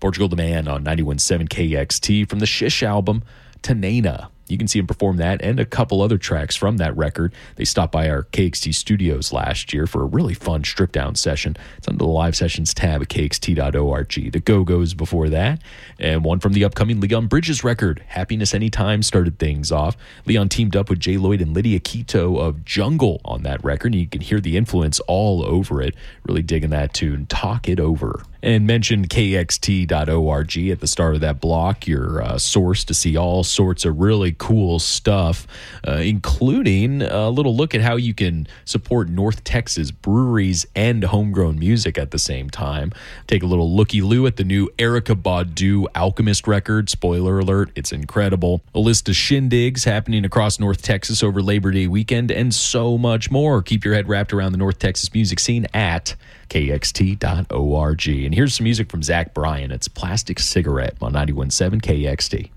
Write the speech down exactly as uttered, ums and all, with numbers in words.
Portugal the Man on ninety-one point seven K X T from the Shish album, Tanena. You can see him perform that and a couple other tracks from that record. They stopped by our K X T studios last year for a really fun strip-down session. It's under the Live Sessions tab at K X T dot org. The Go-Go's before that, and one from the upcoming Leon Bridges record, Happiness Anytime, started things off. Leon teamed up with Jay Lloyd and Lydia Quito of Jungle on that record, and you can hear the influence all over it. Really digging that tune, Talk It Over. And mentioned K X T dot org at the start of that block, your uh, source to see all sorts of really cool stuff, uh, including a little look at how you can support North Texas breweries and homegrown music at the same time. Take a little looky-loo at the new Erykah Badu Alchemist record. Spoiler alert, it's incredible. A list of shindigs happening across North Texas over Labor Day weekend, and so much more. Keep your head wrapped around the North Texas music scene at K X T dot org. And here's some music from Zach Bryan. It's Plastic Cigarette on ninety-one point seven K X T.